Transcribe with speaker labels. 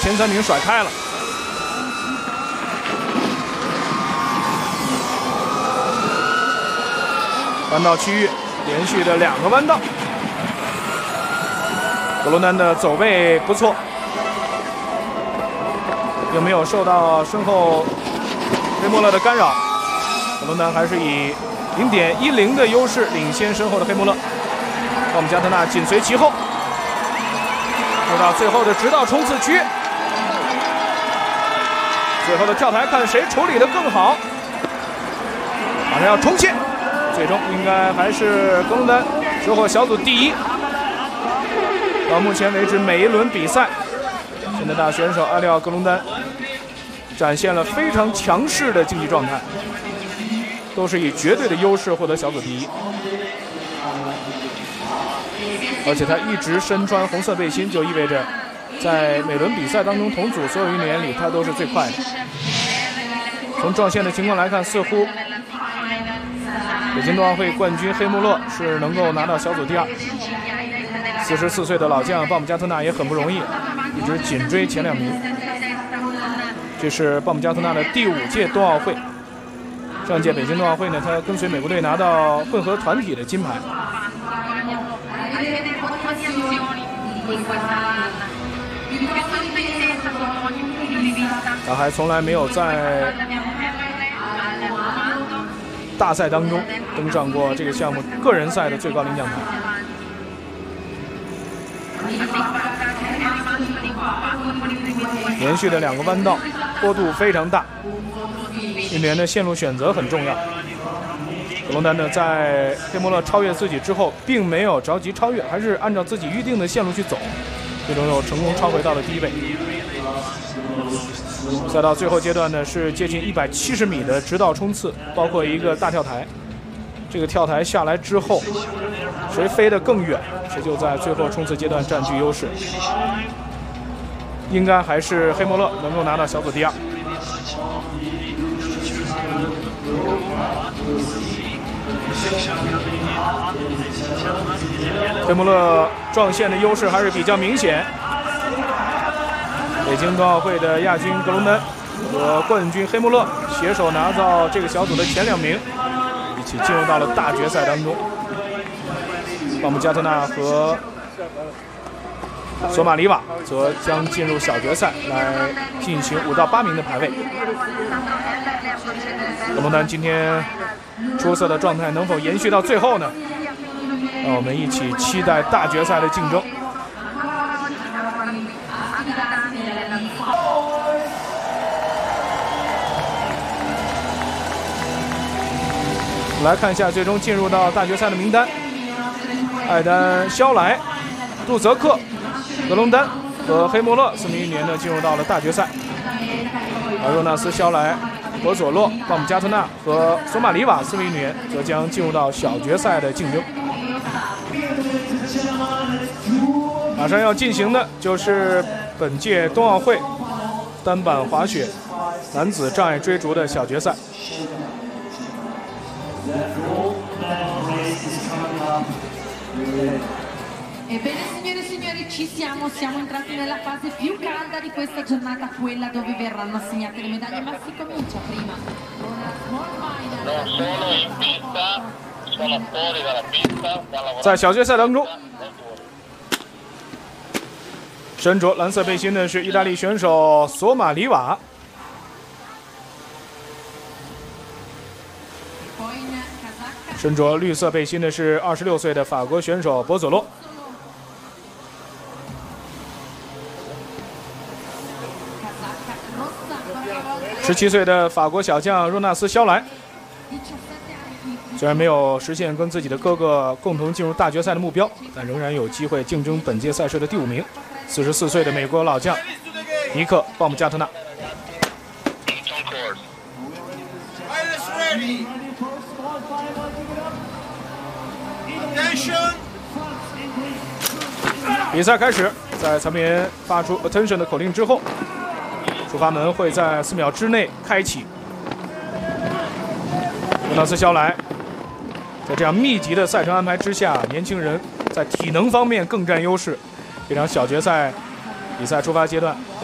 Speaker 1: 前3名甩开了。弯道区域连续的2个弯道，格隆丹的走位不错，并没有受到身后黑莫勒的干扰。格隆丹还是以0.10的优势领先身后的黑莫勒。鲍姆加特纳紧随其后，入到最后的直道冲刺区。最后的跳台看谁处理得更好，马上要冲线。最终应该还是格隆丹收获小组第1。到目前为止，每一轮比赛，现在大选手埃利奥·格隆丹展现了非常强势的竞技状态，都是以绝对的优势获得小组第1。而且他一直身穿红色背心，就意味着在每轮比赛当中，同组所有运动员里，他都是最快的。从撞线的情况来看，似乎北京冬奥会冠军黑莫勒是能够拿到小组第2。44岁的老将鲍姆加特纳也很不容易，一直紧追前2名。这是鲍姆加特纳的第5届冬奥会。上届北京冬奥会呢，他跟随美国队拿到混合团体的金牌。他还从来没有在大赛当中登上过这个项目个人赛的最高领奖台。连续的2个弯道，坡度非常大，运动员的线路选择很重要。格隆丹呢，在黑莫勒超越自己之后，并没有着急超越，还是按照自己预定的线路去走，最终又成功超回到了第1位。赛道最后阶段呢，是接近170米的直道冲刺，包括一个大跳台。这个跳台下来之后，谁飞得更远，谁就在最后冲刺阶段占据优势。应该还是黑莫勒能够拿到小组第2。黑莫勒撞线的优势还是比较明显。北京冬奥会的亚军格隆丹和冠军黑莫勒携手拿到这个小组的前2名，一起进入到了大决赛当中。鲍姆加特纳和索马里瓦则将进入小决赛，来进行5到8名的排位。格隆丹今天出色的状态能否延续到最后呢？让我们一起期待大决赛的竞争。来看一下最终进入到大决赛的名单：艾丹·肖莱、杜泽克、格隆丹和黑莫勒4名运动员呢进入到了大决赛，而若纳斯·肖莱、博佐洛、鲍姆加特纳和索马里瓦4名运动员则将进入到小决赛的竞争。马上要进行的就是本届冬奥会单板滑雪男子障碍追逐的小决赛。
Speaker 2: Ebbene signore e signori, ci siamo entrati nella fase più calda di questa giornata, quella dove verranno assegnate le medaglie, ma si comincia prima con una small final.
Speaker 3: Non sono in pista, sono fuori dalla pista.
Speaker 1: 在小决赛当中，身着蓝色背心的是意大利选手索马里瓦。身着绿色背心的是26岁的法国选手博佐洛。17岁的法国小将若纳斯·肖莱，虽然没有实现跟自己的哥哥共同进入大决赛的目标，但仍然有机会竞争本届赛事的第5名。44岁的美国老将尼克·鲍姆加特纳。比赛开始，在裁判员发出 attention 的口令之后，出发门会在4秒之内开启。若纳斯·肖莱在这样密集的赛程安排之下，年轻人在体能方面更占优势。这场小决赛比赛出发阶段，